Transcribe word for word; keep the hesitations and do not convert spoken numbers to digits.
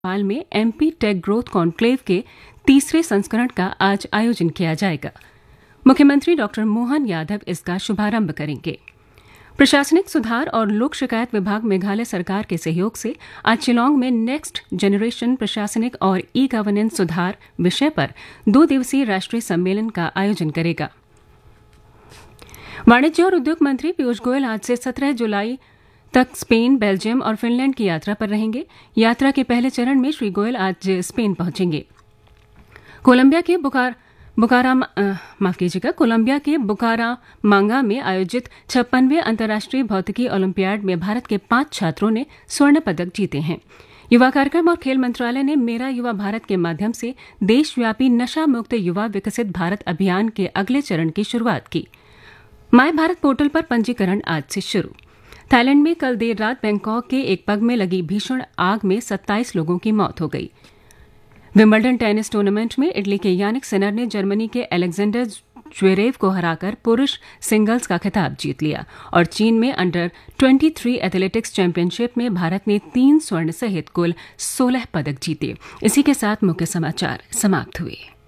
भोपाल में MP take growth conclave के तीसरे संस्करण का आज आयोजन किया जाएगा। मुख्यमंत्री डॉक्टर मोहन यादव इसका शुभारंभ करेंगे। प्रशासनिक सुधार और लोक शिकायत विभाग मेघालय सरकार के सहयोग से आज शिलांग में नेक्स्ट जनरेशन प्रशासनिक और ई गवर्नेंस सुधार विषय पर दो दिवसीय राष्ट्रीय सम्मेलन का आयोजन करेगा। वाणिज्य और उद्योग मंत्री पीयूष गोयल आज से सत्रह जुलाई तक स्पेन, बेल्जियम और फिनलैंड की यात्रा पर रहेंगे। यात्रा के पहले चरण में श्री गोयल आज स्पेन पहुंचेंगे। कोलंबिया के बुकार बुकारा माफ कीजिएगा कोलंबिया के बुकारा मांगा में आयोजित छप्पनवें अंतर्राष्ट्रीय भौतिकी ओलंपियाड में भारत के पांच छात्रों ने स्वर्ण पदक जीते हैं। युवा कार्यक्रम और खेल मंत्रालय ने मेरा युवा भारत के माध्यम से देशव्यापी नशा मुक्त युवा विकसित भारत अभियान के अगले चरण की शुरुआत की। माय भारत पोर्टल पर पंजीकरण आज से शुरू। थाईलैंड में कल देर रात बैंकॉक के एक पब में लगी भीषण आग में सत्ताईस लोगों की मौत हो गई। विंबलडन टेनिस टूर्नामेंट में इटली के यानिक सिनर ने जर्मनी के अलेक्जेंडर ज्वेरेव को हराकर पुरुष सिंगल्स का खिताब जीत लिया और चीन में अंडर तेईस एथलेटिक्स चैंपियनशिप में भारत ने तीन स्वर्ण सहित कुल सोलह पदक जीते। इसी के साथ मुख्य समाचार समाप्त हुए।